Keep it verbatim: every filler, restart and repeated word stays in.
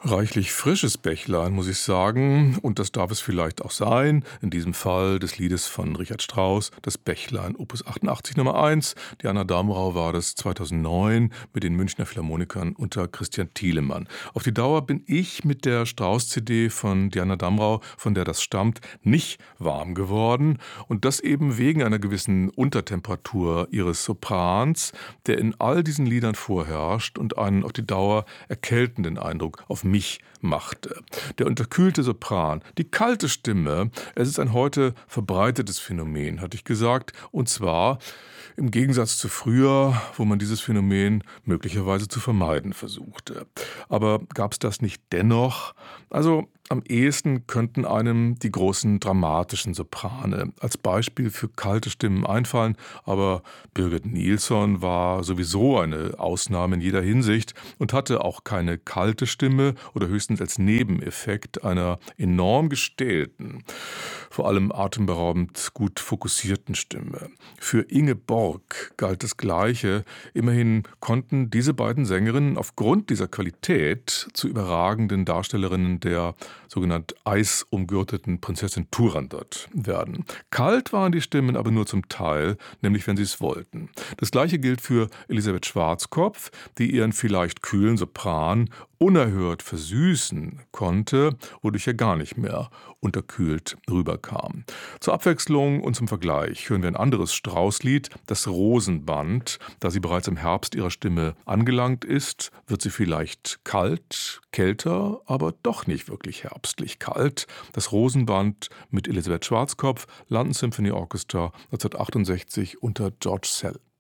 Reichlich frisches Bächlein, muss ich sagen. Und das darf es vielleicht auch sein. In diesem Fall des Liedes von Richard Strauss, das Bächlein, Opus achtundachtzig Nummer eins. Diana Damrau war das zweitausendneun mit den Münchner Philharmonikern unter Christian Thielemann. Auf die Dauer bin ich mit der Strauss-C D von Diana Damrau, von der das stammt, nicht warm geworden. Und das eben wegen einer gewissen Untertemperatur ihres Soprans, der in all diesen Liedern vorherrscht und einen auf die Dauer erkältenden Eindruck auf mich machte. Der unterkühlte Sopran, die kalte Stimme, es ist ein heute verbreitetes Phänomen, hatte ich gesagt, und zwar im Gegensatz zu früher, wo man dieses Phänomen möglicherweise zu vermeiden versuchte. Aber gab es das nicht dennoch? Also am ehesten könnten einem die großen dramatischen Soprane als Beispiel für kalte Stimmen einfallen, aber Birgit Nilsson war sowieso eine Ausnahme in jeder Hinsicht und hatte auch keine kalte Stimme oder höchstens als Nebeneffekt einer enorm gestählten, vor allem atemberaubend gut fokussierten Stimme. Für Inge Borg galt das Gleiche. Immerhin konnten diese beiden Sängerinnen aufgrund dieser Qualität zu überragenden Darstellerinnen der sogenannten eisumgürteten Prinzessin Turandot werden. Kalt waren die Stimmen aber nur zum Teil, nämlich wenn sie es wollten. Das Gleiche gilt für Elisabeth Schwarzkopf, die ihren vielleicht kühlen Sopran unerhört versüßen konnte, wodurch er gar nicht mehr unterkühlt rüberkam. Zur Abwechslung und zum Vergleich hören wir ein anderes Strauss-Lied, das Rosenband. Da sie bereits im Herbst ihrer Stimme angelangt ist, wird sie vielleicht kalt, kälter, aber doch nicht wirklich herbstlich kalt. Das Rosenband mit Elisabeth Schwarzkopf, London Symphony Orchestra neunzehnhundertachtundsechzig unter George Szell.